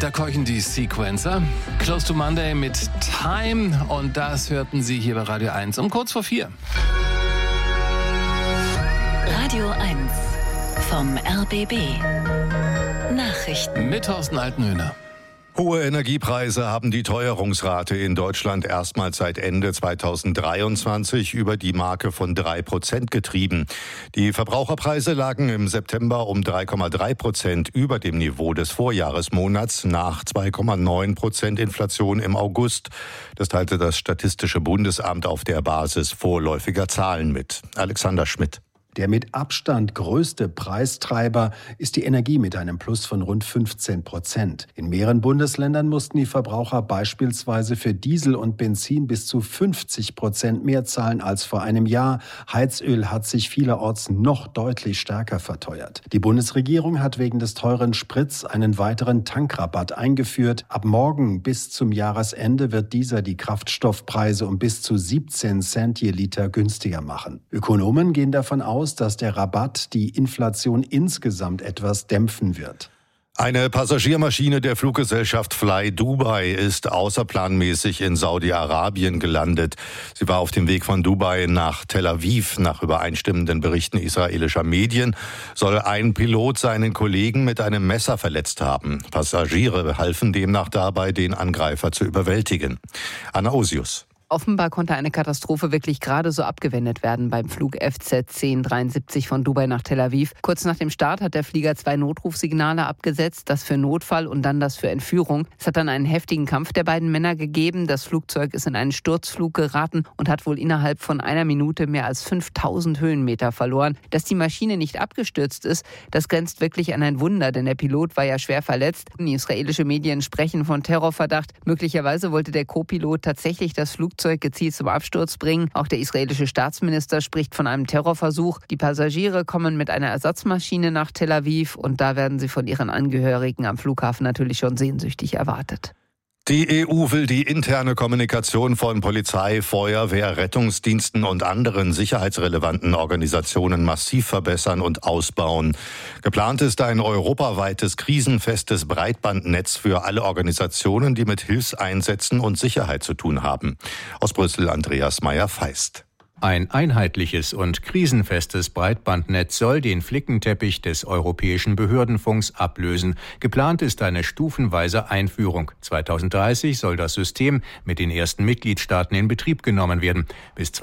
Da keuchen die Sequencer. Close to Monday mit Time. Und das hörten Sie hier bei Radio 1 um kurz vor 4. Radio 1 vom RBB. Nachrichten. Mit Thorsten Altenhöhner. Hohe Energiepreise haben die Teuerungsrate in Deutschland erstmals seit Ende 2023 über die Marke von 3% getrieben. Die Verbraucherpreise lagen im September um 3,3% über dem Niveau des Vorjahresmonats nach 2,9% Inflation im August. Das teilte das Statistische Bundesamt auf der Basis vorläufiger Zahlen mit. Alexander Schmidt. Der mit Abstand größte Preistreiber ist die Energie mit einem Plus von rund 15%. In mehreren Bundesländern mussten die Verbraucher beispielsweise für Diesel und Benzin bis zu 50% mehr zahlen als vor einem Jahr. Heizöl hat sich vielerorts noch deutlich stärker verteuert. Die Bundesregierung hat wegen des teuren Sprits einen weiteren Tankrabatt eingeführt. Ab morgen bis zum Jahresende wird dieser die Kraftstoffpreise um bis zu 17 Cent je Liter günstiger machen. Ökonomen gehen davon aus, dass der Rabatt die Inflation insgesamt etwas dämpfen wird. Eine Passagiermaschine der Fluggesellschaft Fly Dubai ist außerplanmäßig in Saudi-Arabien gelandet. Sie war auf dem Weg von Dubai nach Tel Aviv. Nach übereinstimmenden Berichten israelischer Medien soll ein Pilot seinen Kollegen mit einem Messer verletzt haben. Passagiere halfen demnach dabei, den Angreifer zu überwältigen. Anna Osius. Offenbar konnte eine Katastrophe wirklich gerade so abgewendet werden beim Flug FZ 1073 von Dubai nach Tel Aviv. Kurz nach dem Start hat der Flieger 2 Notrufsignale abgesetzt, das für Notfall und dann das für Entführung. Es hat dann einen heftigen Kampf der beiden Männer gegeben. Das Flugzeug ist in einen Sturzflug geraten und hat wohl innerhalb von einer Minute mehr als 5000 Höhenmeter verloren. Dass die Maschine nicht abgestürzt ist, das grenzt wirklich an ein Wunder, denn der Pilot war ja schwer verletzt. Die israelische Medien sprechen von Terrorverdacht. Möglicherweise wollte der Co-Pilot tatsächlich das Flugzeug gezielt zum Absturz bringen. Auch der israelische Staatsminister spricht von einem Terrorversuch. Die Passagiere kommen mit einer Ersatzmaschine nach Tel Aviv und da werden sie von ihren Angehörigen am Flughafen natürlich schon sehnsüchtig erwartet. Die EU will die interne Kommunikation von Polizei, Feuerwehr, Rettungsdiensten und anderen sicherheitsrelevanten Organisationen massiv verbessern und ausbauen. Geplant ist ein europaweites krisenfestes Breitbandnetz für alle Organisationen, die mit Hilfseinsätzen und Sicherheit zu tun haben. Aus Brüssel Andreas Meyer-Feist. Ein einheitliches und krisenfestes Breitbandnetz soll den Flickenteppich des Europäischen Behördenfunks ablösen. Geplant ist eine stufenweise Einführung. 2030 soll das System mit den ersten Mitgliedstaaten in Betrieb genommen werden. Bis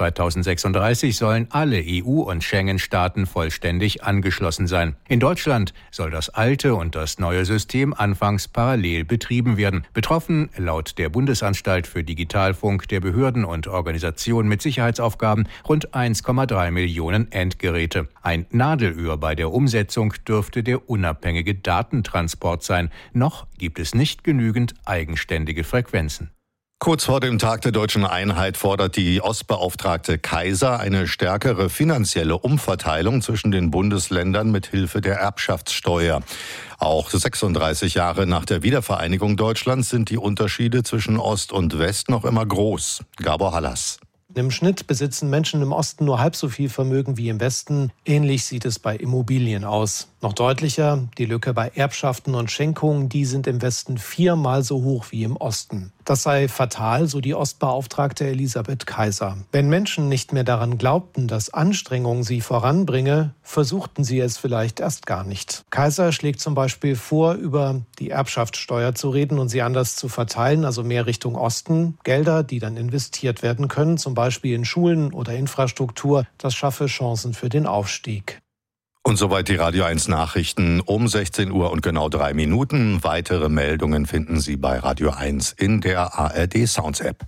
2036 sollen alle EU- und Schengen-Staaten vollständig angeschlossen sein. In Deutschland soll das alte und das neue System anfangs parallel betrieben werden. Betroffen, laut der Bundesanstalt für Digitalfunk der Behörden und Organisationen mit Sicherheitsaufgaben, rund 1,3 Millionen Endgeräte. Ein Nadelöhr bei der Umsetzung dürfte der unabhängige Datentransport sein. Noch gibt es nicht genügend eigenständige Frequenzen. Kurz vor dem Tag der deutschen Einheit fordert die Ostbeauftragte Kaiser eine stärkere finanzielle Umverteilung zwischen den Bundesländern mit Hilfe der Erbschaftssteuer. Auch 36 Jahre nach der Wiedervereinigung Deutschlands sind die Unterschiede zwischen Ost und West noch immer groß. Gabor Hallas. Im Schnitt besitzen Menschen im Osten nur halb so viel Vermögen wie im Westen. Ähnlich sieht es bei Immobilien aus. Noch deutlicher, die Lücke bei Erbschaften und Schenkungen, die sind im Westen 4-mal so hoch wie im Osten. Das sei fatal, so die Ostbeauftragte Elisabeth Kaiser. Wenn Menschen nicht mehr daran glaubten, dass Anstrengung sie voranbringe, versuchten sie es vielleicht erst gar nicht. Kaiser schlägt zum Beispiel vor, über die Erbschaftssteuer zu reden und sie anders zu verteilen, also mehr Richtung Osten. Gelder, die dann investiert werden können, zum Beispiel in Schulen oder Infrastruktur, das schaffe Chancen für den Aufstieg. Und soweit die Radio 1 Nachrichten um 16 Uhr und genau 3 Minuten. Weitere Meldungen finden Sie bei Radio 1 in der ARD Sounds App.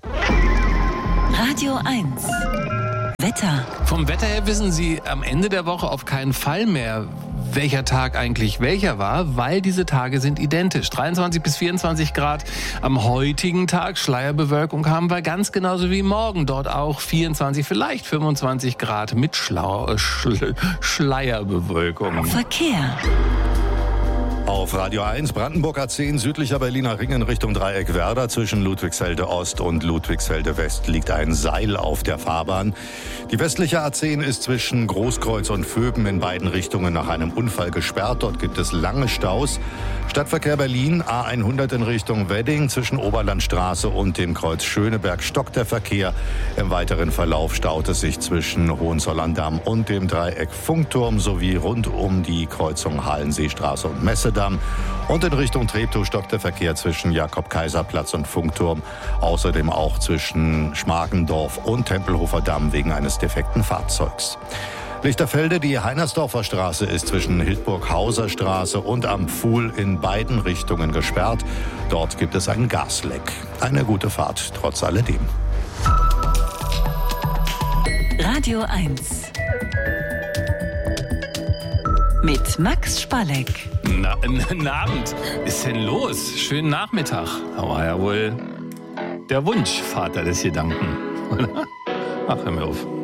Radio 1 Wetter. Vom Wetter her wissen Sie am Ende der Woche auf keinen Fall mehr, welcher Tag eigentlich welcher war, weil diese Tage sind identisch. 23 bis 24 Grad am heutigen Tag. Schleierbewölkung haben wir ganz genauso wie morgen. Dort auch 24, vielleicht 25 Grad mit Schleierbewölkung. Verkehr. Auf Radio 1 Brandenburg A10 südlicher Berliner Ring in Richtung Dreieck Werder. Zwischen Ludwigsfelde Ost und Ludwigsfelde West liegt ein Seil auf der Fahrbahn. Die westliche A10 ist zwischen Großkreuz und Vöben in beiden Richtungen nach einem Unfall gesperrt. Dort gibt es lange Staus. Stadtverkehr Berlin A100 in Richtung Wedding. Zwischen Oberlandstraße und dem Kreuz Schöneberg stockt der Verkehr. Im weiteren Verlauf staut es sich zwischen Hohenzollern-Damm und dem Dreieck Funkturm sowie rund um die Kreuzung Halenseestraße und Messedamm. Und in Richtung Treptow stockt der Verkehr zwischen Jakob-Kaiser-Platz und Funkturm. Außerdem auch zwischen Schmargendorf und Tempelhofer Damm wegen eines defekten Fahrzeugs. Lichterfelde, die Heinersdorfer Straße ist zwischen Hildburghauser Straße und am Pfuhl in beiden Richtungen gesperrt. Dort gibt es ein Gasleck. Eine gute Fahrt trotz alledem. Radio 1 mit Max Spalleck. Guten Abend. Was ist denn los? Schönen Nachmittag. Da war ja wohl der Wunschvater des Gedanken, oder? Ach, hör mir auf.